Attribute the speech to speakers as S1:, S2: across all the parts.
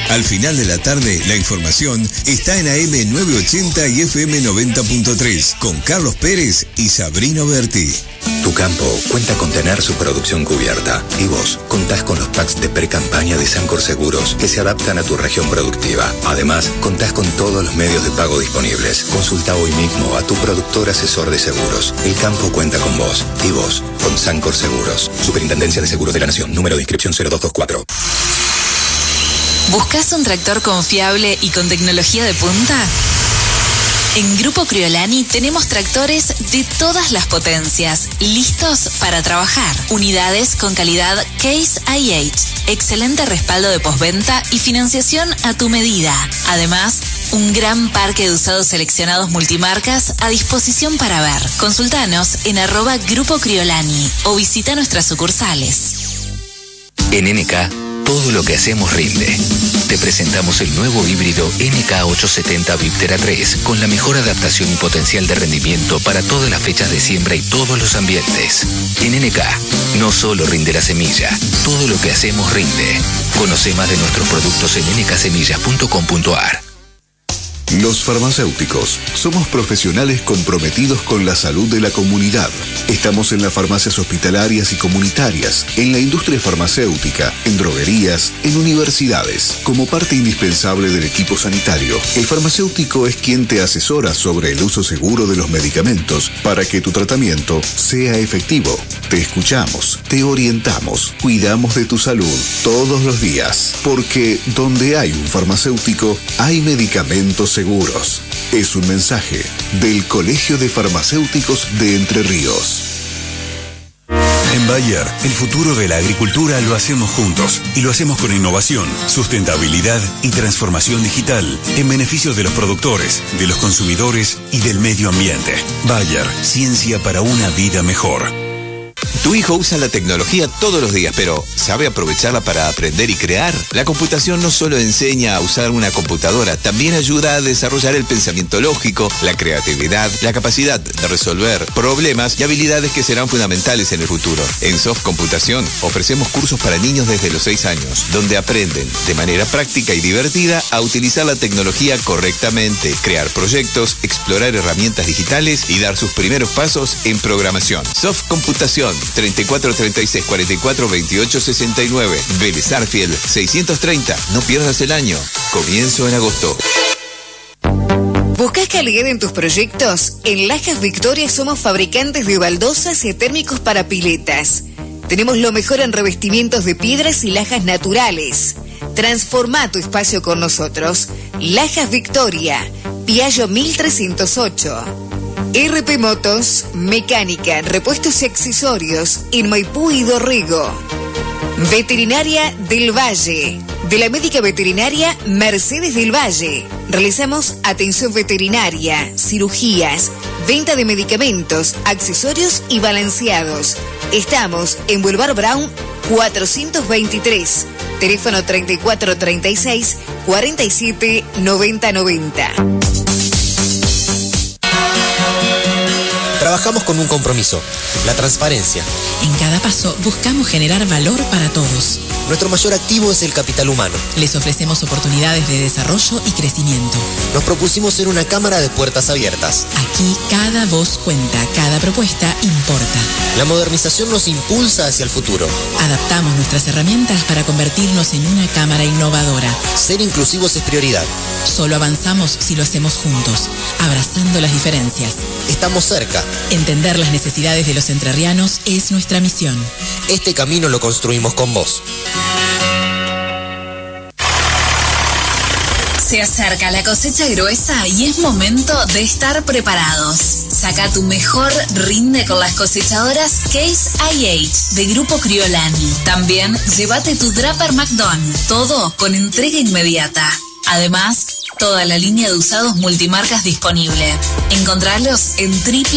S1: Al final de la tarde, la información está en AM 980 y FM 90.3 con Carlos Pérez y Sabrina Berti.
S2: Tu campo cuenta con tener su producción cubierta y vos contás con los packs de pre-campaña de Sancor Seguros que se adaptan a tu región productiva. Además, contás con todos los medios de pago disponibles. Consulta hoy mismo a tu productor asesor de seguros. El campo cuenta con vos y vos con Sancor Seguros. Superintendencia de Seguros de la Nación. Número de inscripción 0224.
S3: ¿Buscas un tractor confiable y con tecnología de punta? En Grupo Criolani tenemos tractores de todas las potencias, listos para trabajar. Unidades con calidad Case IH, excelente respaldo de postventa y financiación a tu medida. Además, un gran parque de usados seleccionados multimarcas a disposición para ver. Consultanos en @Grupo Criolani o visita nuestras sucursales.
S4: En NK, todo lo que hacemos rinde. Te presentamos el nuevo híbrido NK870 Viptera 3 con la mejor adaptación y potencial de rendimiento para todas las fechas de siembra y todos los ambientes. En NK, no solo rinde la semilla, todo lo que hacemos rinde. Conoce más de nuestros productos en nksemillas.com.ar.
S5: Los farmacéuticos somos profesionales comprometidos con la salud de la comunidad. Estamos en las farmacias hospitalarias y comunitarias, en la industria farmacéutica, en droguerías, en universidades. Como parte indispensable del equipo sanitario, el farmacéutico es quien te asesora sobre el uso seguro de los medicamentos para que tu tratamiento sea efectivo. Te escuchamos, te orientamos, cuidamos de tu salud todos los días, porque donde hay un farmacéutico, hay medicamentos seguros. Es un mensaje del Colegio de Farmacéuticos de Entre Ríos.
S6: En Bayer, el futuro de la agricultura lo hacemos juntos y lo hacemos con innovación, sustentabilidad y transformación digital en beneficio de los productores, de los consumidores y del medio ambiente. Bayer, ciencia para una vida mejor.
S7: Tu hijo usa la tecnología todos los días, pero ¿sabe aprovecharla para aprender y crear? La computación no solo enseña a usar una computadora, también ayuda a desarrollar el pensamiento lógico, la creatividad, la capacidad de resolver problemas y habilidades que serán fundamentales en el futuro. En Soft Computación ofrecemos cursos para niños desde los 6 años, donde aprenden de manera práctica y divertida a utilizar la tecnología correctamente, crear proyectos, explorar herramientas digitales y dar sus primeros pasos en programación. Soft Computación, 34 36 44 28 69. Vélez Arfield 630. No pierdas el año. Comienzo en agosto.
S8: ¿Buscas calidad en tus proyectos? En Lajas Victoria somos fabricantes de baldosas y térmicos para piletas. Tenemos lo mejor en revestimientos de piedras y lajas naturales. Transforma tu espacio con nosotros. Lajas Victoria, Piaggio 1308. RP Motos, mecánica, repuestos y accesorios en Maipú y Dorrego. Veterinaria del Valle. De la médica veterinaria Mercedes del Valle. Realizamos atención veterinaria, cirugías, venta de medicamentos, accesorios y balanceados. Estamos en Boulevard Brown 423. Teléfono 3436 47 90 90.
S9: Trabajamos con un compromiso, la transparencia.
S10: En cada paso buscamos generar valor para todos.
S9: Nuestro mayor activo es el capital humano.
S10: Les ofrecemos oportunidades de desarrollo y crecimiento.
S9: Nos propusimos ser una cámara de puertas abiertas.
S10: Aquí cada voz cuenta, cada propuesta importa.
S9: La modernización nos impulsa hacia el futuro.
S10: Adaptamos nuestras herramientas para convertirnos en una cámara innovadora.
S9: Ser inclusivos es prioridad.
S10: Solo avanzamos si lo hacemos juntos, abrazando las diferencias.
S9: Estamos cerca.
S10: Entender las necesidades de los entrerrianos es nuestra misión.
S9: Este camino lo construimos con vos.
S3: Se acerca la cosecha gruesa y es momento de estar preparados. Saca tu mejor rinde con las cosechadoras Case IH de Grupo Criolani. También llévate tu Draper McDon, todo con entrega inmediata. Además, toda la línea de usados multimarcas disponible. Encontralos en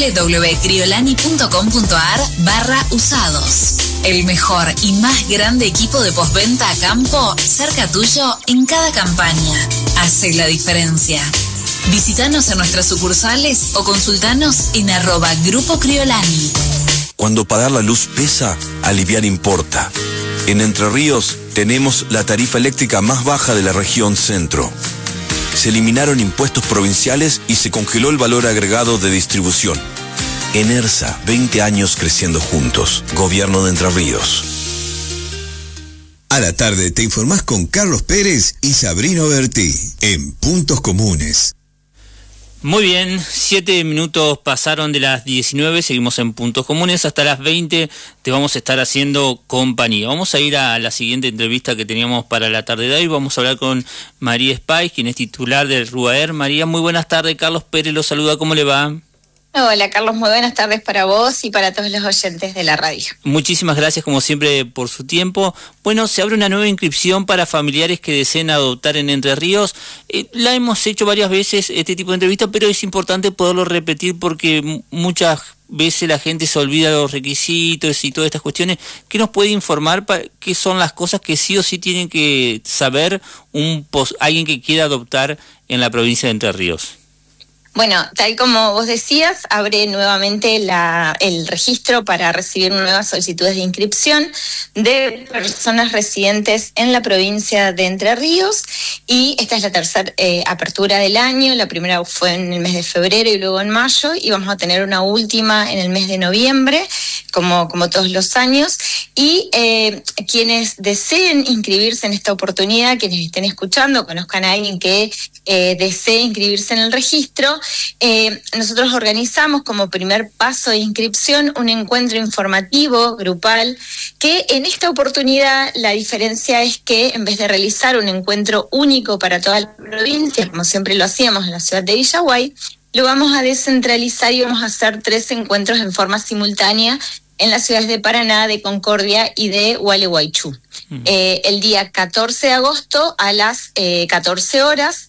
S3: www.criolani.com.ar/usados. El mejor y más grande equipo de postventa a campo cerca tuyo en cada campaña. Hace la diferencia. Visítanos en nuestras sucursales o consultanos en @Grupo Criolani.
S11: Cuando pagar la luz pesa, aliviar importa. En Entre Ríos tenemos la tarifa eléctrica más baja de la región centro. Se eliminaron impuestos provinciales y se congeló el valor agregado de distribución. Enersa, 20 años creciendo juntos. Gobierno de Entre Ríos.
S1: A la tarde te informás con Carlos Pérez y Sabrina Bertí en Puntos Comunes.
S12: Muy bien, 7 minutos pasaron de las 19, seguimos en Puntos Comunes, hasta las 20 te vamos a estar haciendo compañía. Vamos a ir a la siguiente entrevista que teníamos para la tarde de hoy, vamos a hablar con María Spice, quien es titular del RUAER. María, muy buenas tardes, Carlos Pérez lo saluda, ¿cómo le va?
S13: Hola Carlos, muy buenas tardes para vos y para todos los oyentes de la radio.
S12: Muchísimas gracias como siempre por su tiempo. Bueno, se abre una nueva inscripción para familiares que deseen adoptar en Entre Ríos. La hemos hecho varias veces este tipo de entrevistas, pero es importante poderlo repetir porque muchas veces la gente se olvida de los requisitos y todas estas cuestiones. ¿Qué nos puede informar qué son las cosas que sí o sí tienen que saber alguien que quiera adoptar en la provincia de Entre Ríos?
S13: Bueno, tal como vos decías, abre nuevamente el registro para recibir nuevas solicitudes de inscripción de personas residentes en la provincia de Entre Ríos, y esta es la tercera apertura del año. La primera fue en el mes de febrero y luego en mayo, y vamos a tener una última en el mes de noviembre, como todos los años. Y quienes deseen inscribirse en esta oportunidad, quienes estén escuchando, conozcan a alguien que desee inscribirse en el registro, nosotros organizamos como primer paso de inscripción un encuentro informativo grupal, que en esta oportunidad la diferencia es que en vez de realizar un encuentro único para toda la provincia, como siempre lo hacíamos en la ciudad de Villaguay, lo vamos a descentralizar y vamos a hacer 3 encuentros en forma simultánea en las ciudades de Paraná, de Concordia y de Gualeguaychú. El día 14 de agosto a las 14 horas,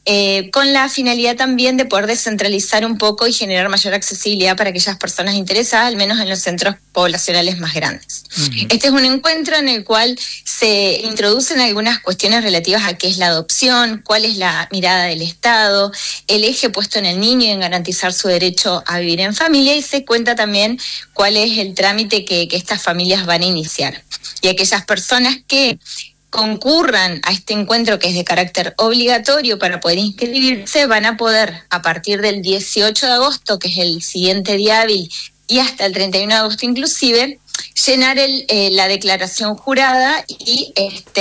S13: con la finalidad también de poder descentralizar un poco y generar mayor accesibilidad para aquellas personas interesadas, al menos en los centros poblacionales más grandes. Este es un encuentro en el cual se introducen algunas cuestiones relativas a qué es la adopción, cuál es la mirada del Estado, el eje puesto en el niño y en garantizar su derecho a vivir en familia, y se cuenta también cuál es el trámite que estas familias van a iniciar. Y aquellas personas que concurran a este encuentro, que es de carácter obligatorio para poder inscribirse, van a poder, a partir del 18 de agosto, que es el siguiente día hábil, y hasta el 31 de agosto inclusive, llenar la declaración jurada y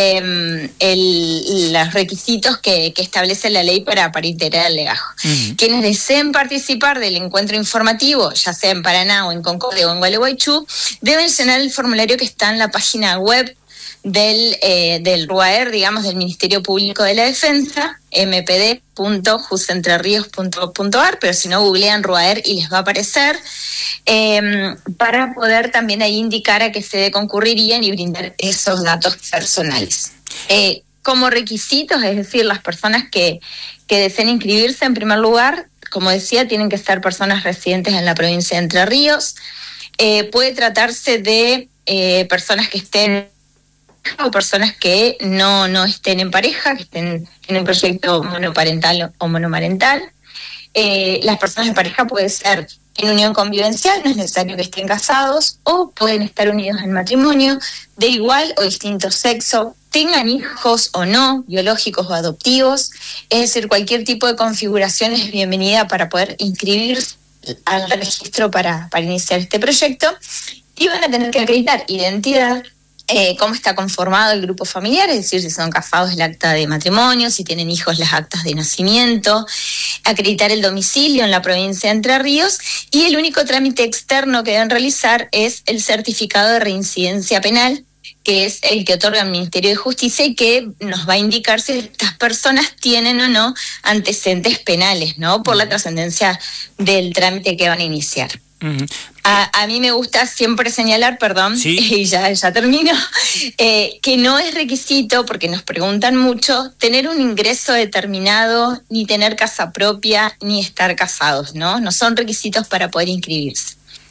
S13: los requisitos que establece la ley para integrar el legajo. Quienes deseen participar del encuentro informativo, ya sea en Paraná o en Concordia o en Gualeguaychú, deben llenar el formulario que está en la página web del RUAER, digamos, del Ministerio Público de la Defensa, mpd.jusentrerrios.gov.ar, pero si no, googlean RUAER y les va a aparecer, para poder también ahí indicar a qué sede concurrirían y brindar esos datos personales. Como requisitos, es decir, las personas que deseen inscribirse, en primer lugar, como decía, tienen que ser personas residentes en la provincia de Entre Ríos. Puede tratarse de personas que estén o personas que no estén en pareja, que estén en un proyecto monoparental o monomarental. Las personas de pareja pueden ser en unión convivencial, no es necesario que estén casados, o pueden estar unidos en matrimonio de igual o distinto sexo, tengan hijos o no, biológicos o adoptivos. Es decir, cualquier tipo de configuración es bienvenida para poder inscribirse al registro para iniciar este proyecto, y van a tener que acreditar identidad, cómo está conformado el grupo familiar, es decir, si son casados el acta de matrimonio, si tienen hijos las actas de nacimiento, acreditar el domicilio en la provincia de Entre Ríos, y el único trámite externo que deben realizar es el certificado de reincidencia penal, que es el que otorga el Ministerio de Justicia y que nos va a indicar si estas personas tienen o no antecedentes penales, ¿no? Por la trascendencia del trámite que van a iniciar. A mí me gusta siempre señalar, ¿sí? Y ya termino, que no es requisito, porque nos preguntan mucho, tener un ingreso determinado, ni tener casa propia, ni estar casados, ¿no? No son requisitos para poder inscribirse.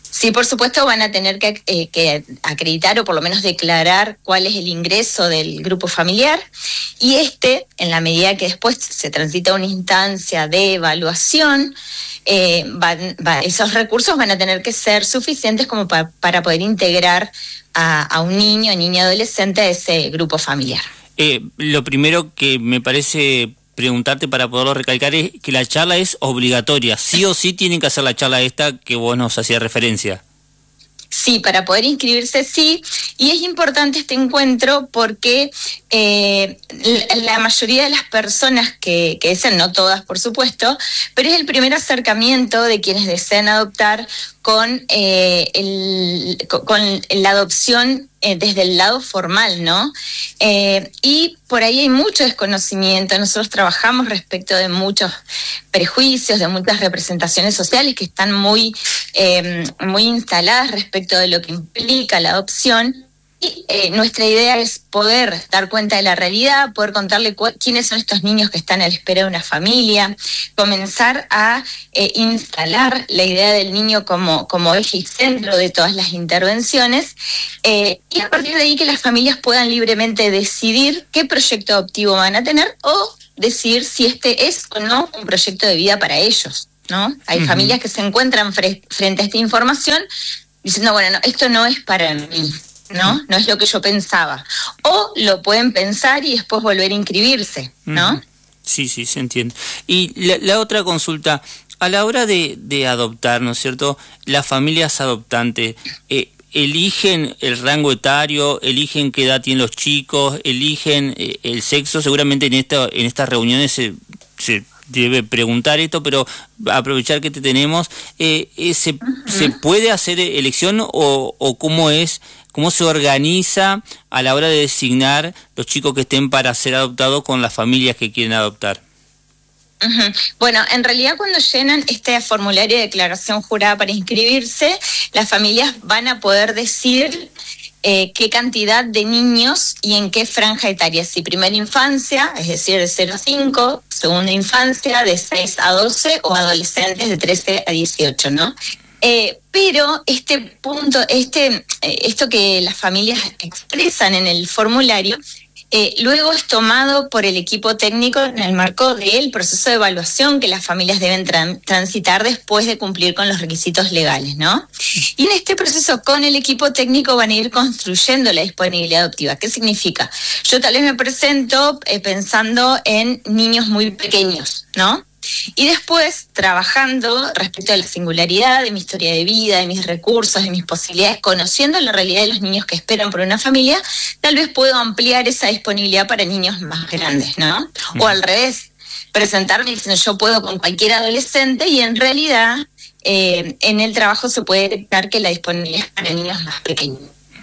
S13: Sí, por supuesto van a tener que acreditar o por lo menos declarar cuál es el ingreso del grupo familiar, y en la medida que después se transita una instancia de evaluación, esos recursos van a tener que ser suficientes como para poder integrar a un niño o niña adolescente a ese grupo familiar.
S12: Lo primero que me parece preguntarte para poderlo recalcar es que la charla es obligatoria, sí o sí tienen que hacer la charla esta que vos nos hacías referencia.
S13: Sí, para poder inscribirse sí, y es importante este encuentro porque la mayoría de las personas que desean, no todas por supuesto, pero es el primer acercamiento de quienes desean adoptar con la adopción desde el lado formal, ¿no? Y por ahí hay mucho desconocimiento. Nosotros trabajamos respecto de muchos prejuicios, de muchas representaciones sociales que están muy instaladas respecto de lo que implica la adopción. Y nuestra idea es poder dar cuenta de la realidad, poder contarle quiénes son estos niños que están a la espera de una familia, comenzar a instalar la idea del niño como eje y centro de todas las intervenciones, y a partir de ahí que las familias puedan libremente decidir qué proyecto adoptivo van a tener o decidir si es o no un proyecto de vida para ellos, ¿no? Hay familias que se encuentran frente a esta información diciendo, bueno, no, esto no es para mí, ¿no? No es lo que yo pensaba. O lo pueden pensar y después volver a inscribirse, ¿no?
S12: Sí, se entiende. Y la otra consulta, a la hora de adoptar, ¿no es cierto?, las familias adoptantes, eligen el rango etario, eligen qué edad tienen los chicos, eligen el sexo. Seguramente en estas reuniones se debe preguntar esto, pero aprovechar que te tenemos, ¿se puede hacer elección o cómo se organiza a la hora de designar los chicos que estén para ser adoptados con las familias que quieren adoptar?
S13: Bueno, en realidad cuando llenan este formulario de declaración jurada para inscribirse, las familias van a poder decir qué cantidad de niños y en qué franja etaria, si primera infancia, es decir, de 0 a 5, segunda infancia, de 6 a 12, o adolescentes de 13 a 18, ¿no? Pero este punto, esto que las familias expresan en el formulario, luego es tomado por el equipo técnico en el marco del proceso de evaluación que las familias deben transitar después de cumplir con los requisitos legales, ¿no? Y en este proceso con el equipo técnico van a ir construyendo la disponibilidad adoptiva. ¿Qué significa? Yo tal vez me presento pensando en niños muy pequeños, ¿no? Y después, trabajando respecto a la singularidad de mi historia de vida, de mis recursos, de mis posibilidades, conociendo la realidad de los niños que esperan por una familia, tal vez puedo ampliar esa disponibilidad para niños más grandes, ¿no? O al revés, presentarme diciendo yo puedo con cualquier adolescente, y en realidad en el trabajo se puede detectar que la disponibilidad es para niños más pequeños.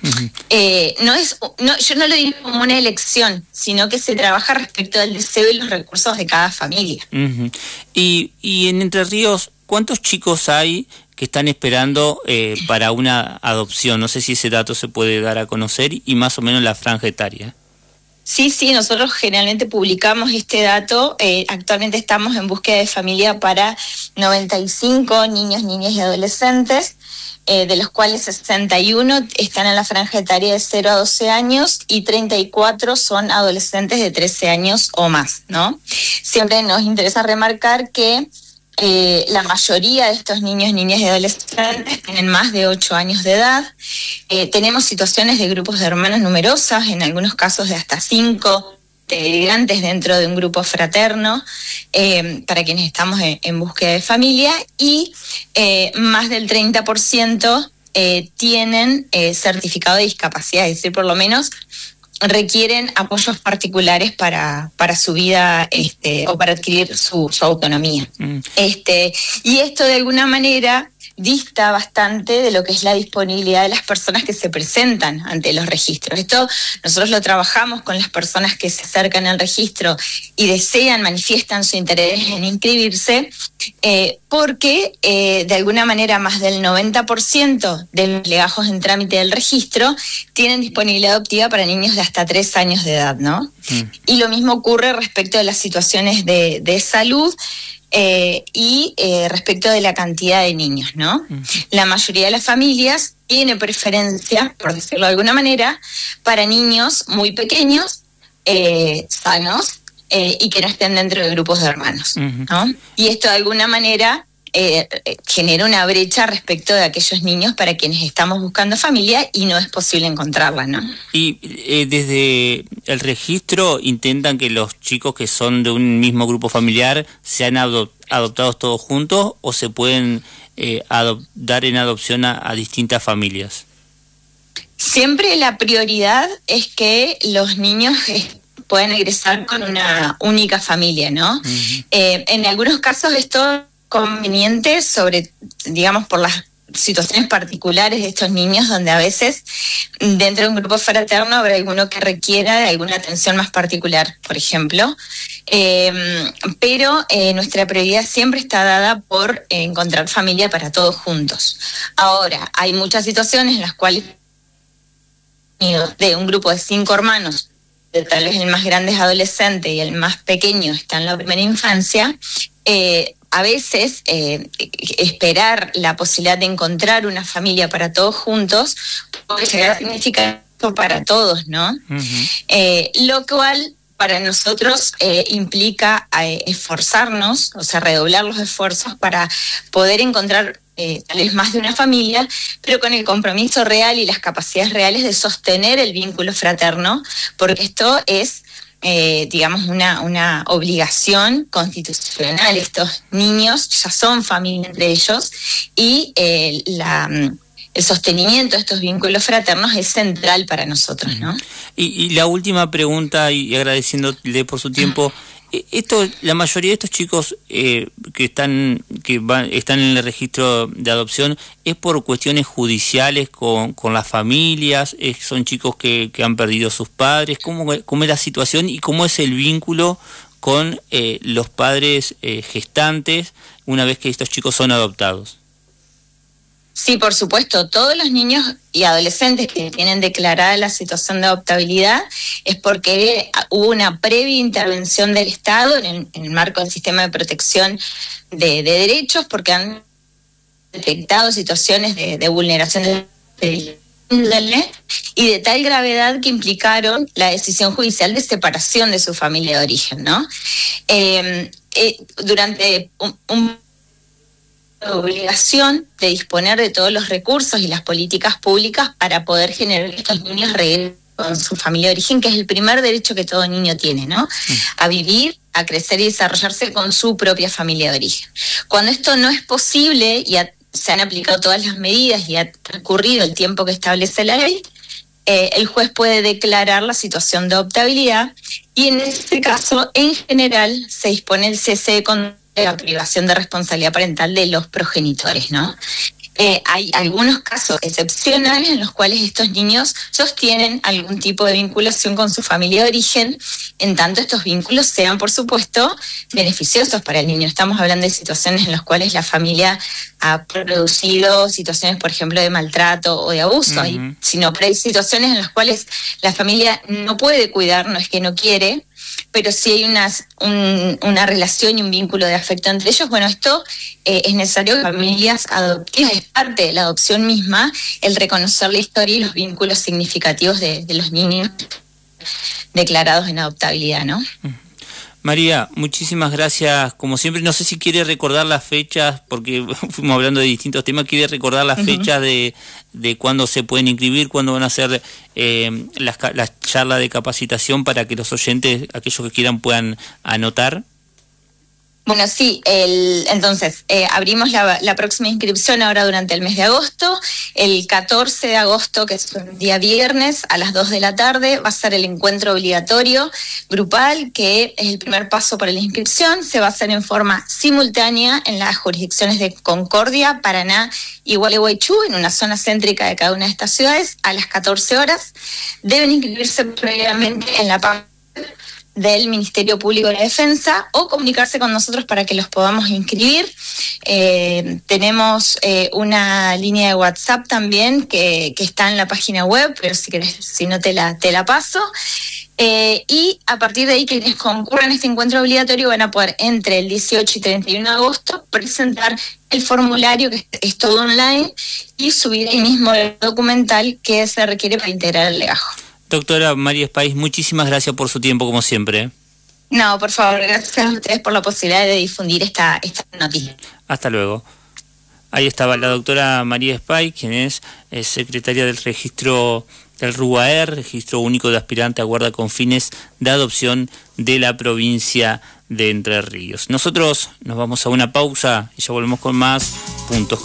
S13: Yo no lo digo como una elección, sino que se trabaja respecto del deseo y los recursos de cada familia.
S12: Y en Entre Ríos, ¿cuántos chicos hay que están esperando para una adopción? No sé si ese dato se puede dar a conocer, y más o menos la franja etaria.
S13: Sí, nosotros generalmente publicamos este dato. Actualmente estamos en búsqueda de familia para 95 niños, niñas y adolescentes, de los cuales 61 están en la franja etaria de 0 a 12 años y 34 son adolescentes de 13 años o más, ¿no? Siempre nos interesa remarcar que la mayoría de estos niños, niñas y adolescentes tienen más de 8 años de edad. Tenemos situaciones de grupos de hermanos numerosas, en algunos casos de hasta 5 integrantes dentro de un grupo fraterno, para quienes estamos en búsqueda de familia, y más del 30% tienen certificado de discapacidad, es decir, por lo menos requieren apoyos particulares para su vida o para adquirir su autonomía. Y esto de alguna manera dista bastante de lo que es la disponibilidad de las personas que se presentan ante los registros. Esto nosotros lo trabajamos con las personas que se acercan al registro y manifiestan su interés en inscribirse, porque de alguna manera más del 90% de los legajos en trámite del registro tienen disponibilidad adoptiva para niños de hasta 3 años de edad, ¿no? Y lo mismo ocurre respecto de las situaciones de salud, y respecto de la cantidad de niños, ¿no? La mayoría de las familias tiene preferencia, por decirlo de alguna manera, para niños muy pequeños, sanos, y que no estén dentro de grupos de hermanos, ¿no? Y esto de alguna manera genera una brecha respecto de aquellos niños para quienes estamos buscando familia y no es posible encontrarla, ¿no?
S12: Y desde el registro intentan que los chicos que son de un mismo grupo familiar sean adoptados todos juntos, o se pueden dar en adopción a distintas familias.
S13: Siempre la prioridad es que los niños puedan egresar con una única familia, ¿no? En algunos casos esto conveniente, digamos, por las situaciones particulares de estos niños, donde a veces dentro de un grupo fraterno habrá alguno que requiera de alguna atención más particular, por ejemplo, pero nuestra prioridad siempre está dada por encontrar familia para todos juntos. Ahora, hay muchas situaciones en las cuales de un grupo de 5 hermanos, tal vez el más grande es adolescente y el más pequeño está en la primera infancia, a veces esperar la posibilidad de encontrar una familia para todos juntos puede llegar a significar esto para todos, ¿no? Lo cual para nosotros implica esforzarnos, o sea, redoblar los esfuerzos para poder encontrar tal vez más de una familia, pero con el compromiso real y las capacidades reales de sostener el vínculo fraterno, porque esto es digamos, una obligación constitucional. Estos niños ya son familia entre ellos y el sostenimiento de estos vínculos fraternos es central para nosotros, ¿no?
S12: Y la última pregunta, y agradeciéndole por su tiempo, la mayoría de estos chicos que están en el registro de adopción, ¿es por cuestiones judiciales con las familias? ¿Son chicos que han perdido a sus padres? ¿Cómo es la situación y cómo es el vínculo con los padres gestantes una vez que estos chicos son adoptados?
S13: Sí, por supuesto, todos los niños y adolescentes que tienen declarada la situación de adoptabilidad es porque hubo una previa intervención del Estado en el marco del sistema de protección de derechos, porque han detectado situaciones de vulneración de índole y de tal gravedad que implicaron la decisión judicial de separación de su familia de origen, ¿no? Durante un obligación de disponer de todos los recursos y las políticas públicas para poder generar que estos niños regresen con su familia de origen, que es el primer derecho que todo niño tiene, ¿no? A vivir, a crecer y desarrollarse con su propia familia de origen. Cuando esto no es posible y se han aplicado todas las medidas y ha transcurrido el tiempo que establece la ley, el juez puede declarar la situación de adoptabilidad y en este caso, en general, se dispone el cese de la privación de responsabilidad parental de los progenitores, ¿no? Hay algunos casos excepcionales en los cuales estos niños sostienen algún tipo de vinculación con su familia de origen, en tanto estos vínculos sean, por supuesto, beneficiosos para el niño. Estamos hablando de situaciones en las cuales la familia ha producido situaciones, por ejemplo, de maltrato o de abuso, sino que hay situaciones en las cuales la familia no puede cuidar, no es que no quiere, pero sí hay una relación y un vínculo de afecto entre ellos. Bueno, esto es necesario que familias adoptivas, es parte de la adopción misma, el reconocer la historia y los vínculos significativos de los niños declarados en adoptabilidad, ¿no?
S12: María, muchísimas gracias. Como siempre, no sé si quiere recordar las fechas, porque fuimos hablando de distintos temas, quiere recordar las fechas de cuándo se pueden inscribir, cuándo van a hacer las charlas de capacitación para que los oyentes, aquellos que quieran, puedan anotar.
S13: Bueno, sí, entonces abrimos la próxima inscripción ahora durante el mes de agosto. El 14 de agosto, que es un día viernes, a las 2 de la tarde, va a ser el encuentro obligatorio grupal, que es el primer paso para la inscripción. Se va a hacer en forma simultánea en las jurisdicciones de Concordia, Paraná y Gualeguaychú, en una zona céntrica de cada una de estas ciudades, a las 14 horas. Deben inscribirse previamente en la página del Ministerio Público de la Defensa o comunicarse con nosotros para que los podamos inscribir. Tenemos una línea de WhatsApp también que está en la página web, pero si no te la paso. Y a partir de ahí, quienes concurran a este encuentro obligatorio van a poder, entre el 18 y 31 de agosto, presentar el formulario, que es todo online, y subir ahí mismo el documental que se requiere para integrar el legajo.
S12: Doctora María Spais, muchísimas gracias por su tiempo, como siempre.
S13: No, por favor, gracias a ustedes por la posibilidad de difundir esta noticia.
S12: Hasta luego. Ahí estaba la doctora María Spais, quien es secretaria del registro del RUAER, Registro Único de Aspirante a Guarda con fines de adopción de la provincia de Entre Ríos. Nosotros nos vamos a una pausa y ya volvemos con más puntos.